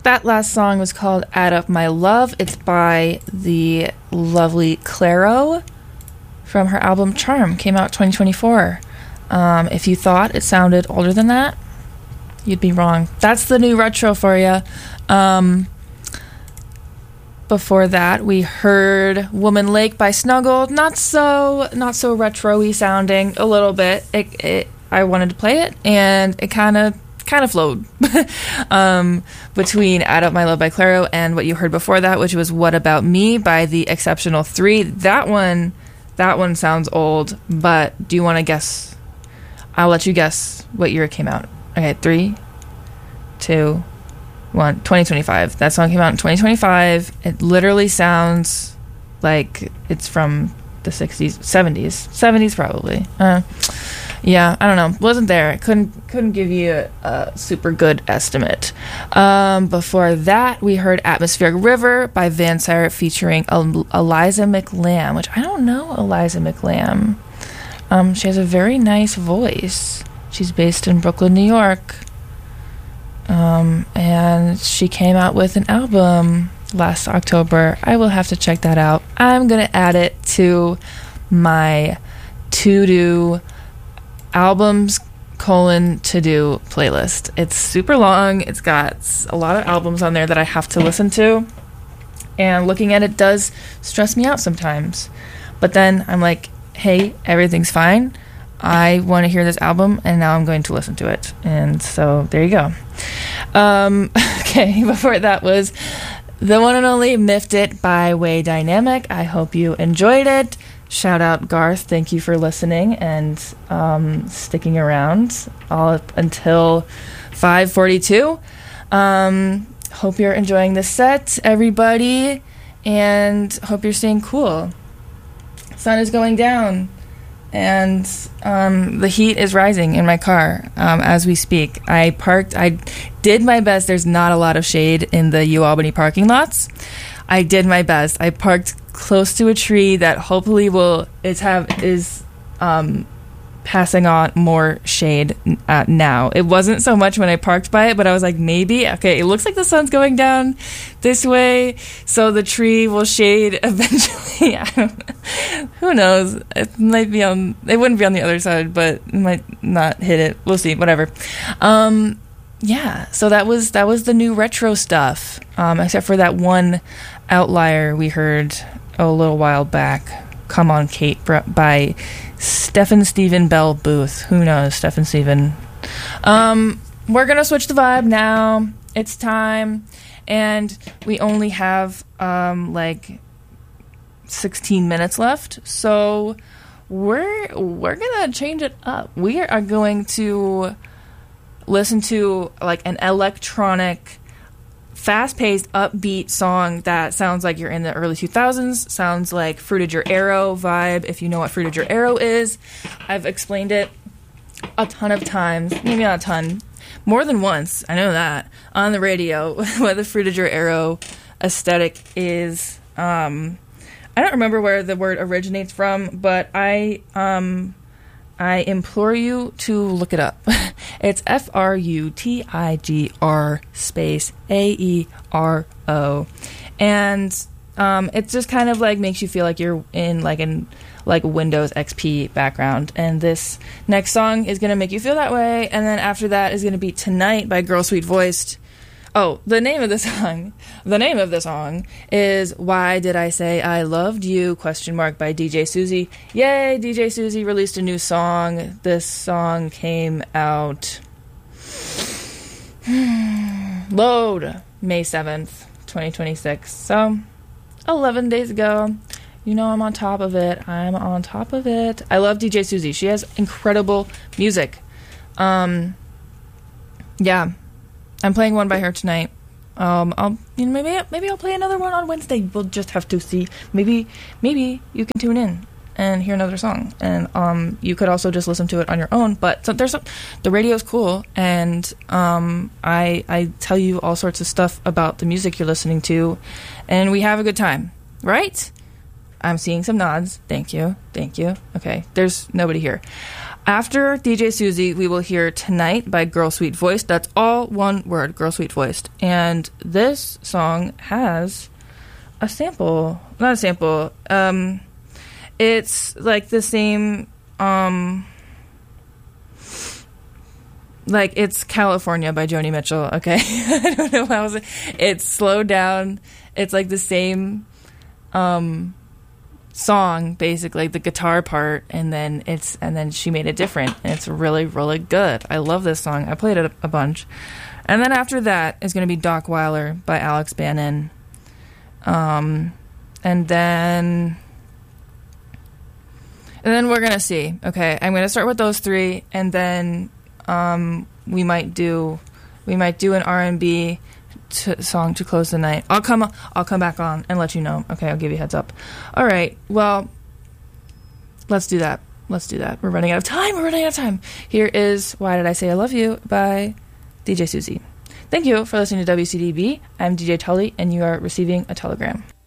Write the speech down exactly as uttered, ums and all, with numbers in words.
That last song was called Add Up My Love. It's by the lovely Clairo from her album Charm. Came out twenty twenty-four. Um, if you thought it sounded older than that, you'd be wrong. That's the new retro for you. Um, before that, we heard Woman Lake by Snuggle. Not so, not so retro-y sounding. A little bit. It, it, I wanted to play it, and it kind of, kind of flowed um, between "Add Up My Love" by Clairo and what you heard before that, which was "What About Me" by the Exceptional Three. That one, that one sounds old. But do you want to guess? I'll let you guess what year it came out. Okay, three, two, one. twenty twenty-five. That song came out in twenty twenty-five. It literally sounds like it's from the sixties, seventies, seventies probably. Uh, yeah, I don't know. Wasn't there. Couldn't couldn't give you a, a super good estimate. Um, before that, we heard "Atmospheric River" by Van Sire featuring El- Eliza McLamb, which I don't know Eliza McLamb. Um, she has a very nice voice. She's based in Brooklyn, New York. Um, and she came out with an album last October. I will have to check that out. I'm going to add it to my to-do albums colon to-do playlist. It's super long. It's got a lot of albums on there that I have to listen to. And looking at it does stress me out sometimes. But then I'm like, hey, everything's fine. I want to hear this album, and now I'm going to listen to it. And so there you go. Um, okay, before that was the one and only Miffed It by Way Dynamic. I hope you enjoyed it. Shout out Garth. Thank you for listening and um, sticking around all up until five forty-two. Um, hope you're enjoying the set, everybody, and hope you're staying cool. Sun is going down, and um, the heat is rising in my car um, as we speak. I parked, I did my best. There's not a lot of shade in the UAlbany parking lots. I did my best. I parked close to a tree that hopefully will is have is um, passing on more shade uh, now. It wasn't so much when I parked by it, but I was like, maybe, okay, it looks like the sun's going down this way, so the tree will shade eventually. I don't know. Who knows? It might be on, it wouldn't be on the other side, but it might not hit it. We'll see, whatever. Um, yeah, so that was, that was the new retro stuff, um, except for that one outlier we heard a little while back, Come On Kate by Stephen Stephen Bell Booth. Who knows, Stephen Stephen. Um, we're gonna switch the vibe now. It's time, and we only have um, like sixteen minutes left, so we're we're gonna change it up. We are going to listen to like an electronic, fast-paced, upbeat song that sounds like you're in the early two thousands, sounds like Fruited Your Arrow vibe, if you know what Fruited Your Arrow is. I've explained it a ton of times, maybe not a ton, more than once, I know that, on the radio, what the Fruited Your Arrow aesthetic is. Um, I don't remember where the word originates from, but I... Um, I implore you to look it up. It's F R U T I G R space A E R O. And um, it just kind of like makes you feel like you're in like an like Windows X P background. And this next song is going to make you feel that way. And then after that is going to be Tonight by Girl Sweet Voiced. Oh, the name of the song, the name of the song is Why Did I Say I Loved You, question mark, by D J Susie. Yay, D J Susie released a new song. This song came out, load, May seventh, twenty twenty-six. So, eleven days ago. You know I'm on top of it. I'm on top of it. I love D J Susie. She has incredible music. Um, yeah. I'm playing one by her tonight. Um, I'll you know maybe maybe I'll play another one on Wednesday. We'll just have to see. Maybe maybe you can tune in and hear another song, and um, you could also just listen to it on your own. But so there's some, the radio's cool, and um, I I tell you all sorts of stuff about the music you're listening to, and we have a good time, right? I'm seeing some nods. Thank you, thank you. Okay, there's nobody here. After D J Susie, we will hear Tonight by Girl Sweet Voiced. That's all one word, Girl Sweet Voiced. And this song has a sample. Not a sample. Um, it's like the same... Um, like, it's California by Joni Mitchell, okay? I don't know how it... It's slowed down. It's like the same... Um... song, basically the guitar part, and then it's and then she made it different, and it's really really good. I love this song. I played it a, a bunch. And then after that is going to be Doc Weiler by Alex Bannon, um and then and then we're gonna see. Okay, I'm gonna start with those three, and then um we might do we might do an R and B To, song to close the night. I'll come I'll come back on and let you know. Okay, I'll give you a heads up. All right, well, let's do that. Let's do that. We're running out of time. We're running out of time. Here is Why Did I Say I Love You by D J Susie. Thank you for listening to W C D B. I'm D J Tully, and you are receiving a telegram.